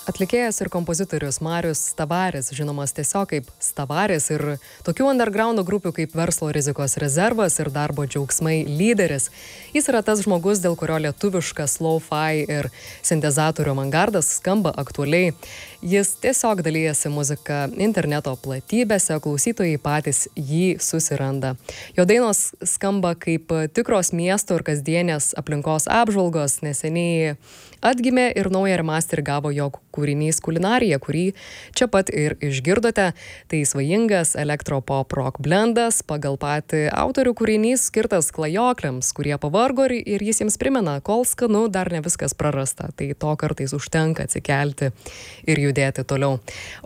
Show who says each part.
Speaker 1: Atlikėjas ir kompozitorius Marius Stavaris, žinomas tiesiog kaip Stavaris ir tokių underground grupių kaip Verslo rizikos rezervas ir Darbo džiaugsmai lyderis. Jis yra tas žmogus, dėl kurio lietuviškas lo-fi ir sintezatorių avangardas skamba aktualiai. Jis tiesiog dalyjasi muziką interneto platybėse, klausytojai patys jį susiranda. Jo dainos skamba kaip tikros miesto ir kasdienės aplinkos apžvalgos. Neseniai atgimė ir naują remasterį gavo jo kūrinys Kulinarija, kurį čia pat ir išgirdote. Tai svajingas elektropop rock blendas, pagal patį autorių kūrinys skirtas klajokliams, kurie pavargo ir jis jiems primena, kol skanu, dar ne viskas prarasta. Tai to kartais užtenka atsikelti ir judėti toliau.